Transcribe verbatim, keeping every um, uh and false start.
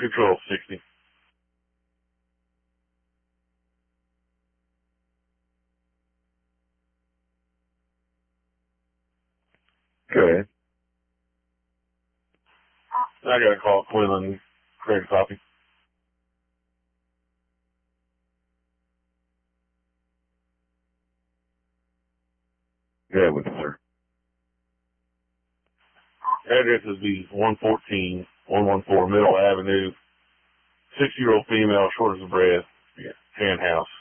Control sixty. Go ahead. I got to call Quinlan. Create a copy. Go ahead with it, sir. Address is the one fourteen, one fourteen Middle Avenue. Six-year-old female, short as a breath. Yeah. Hand house.